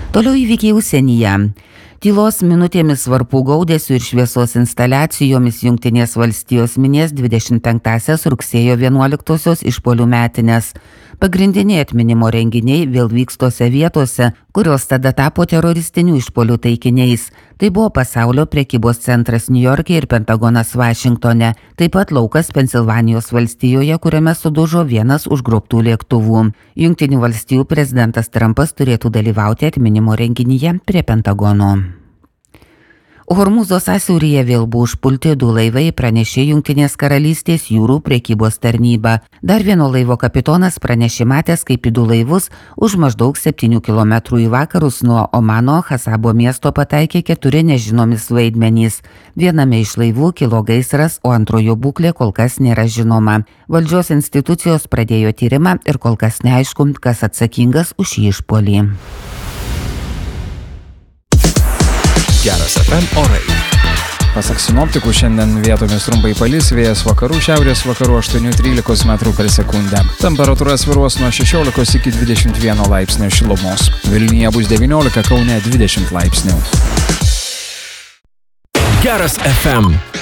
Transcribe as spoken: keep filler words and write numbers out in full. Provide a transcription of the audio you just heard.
Toliau įvykiai užsienyje. Tylos minutėmis varpų gaudesių ir šviesos instaliacijomis Jungtinės valstijos minės dvidešimt penktąsias rugsėjo vienuoliktosios išpuolių metines. Pagrindiniai atminimo renginiai vėl vyks tose vietose, kurios tada tapo teroristinių išpuolių taikiniais. Tai buvo Pasaulio prekybos centras Niujorke ir Pentagonas Vašingtone, taip pat laukas Pensilvanijos valstijoje, kuriame sudužo vienas užgrobtų lėktuvų. Jungtinių valstijų prezidentas Trumpas turėtų dalyvauti atminimo renginyje prie Pentagono. Hormūzo sąsiauryje vėl buvo užpulti du laivai, pranešė Jungtinės karalystės jūrų prekybos tarnyba. Dar vieno laivo kapitonas pranešė matęs, kaip į du laivus už maždaug septynių kilometrų į vakarus nuo Omano Hasabo miesto pataikė keturi nežinomi svaidmenys. Viename iš laivų kilo gaisras, o antrojo būklė kol kas nėra žinoma. Valdžios institucijos pradėjo tyrimą ir kol kas neaišku, kas atsakingas už šį išpuolį. Geras F M orai. Pasak sinoptikų, šiandien vietomis trumpai palis, vėjas vakarų šiaurės vakarų aštuoni trylika metrų per sekundę. Temperatūra svyruos nuo šešiolikos iki dvidešimt vieno laipsnio šilumos. Vilniuje bus devyniolika, Kaune dvidešimt laipsnių. Geras F M.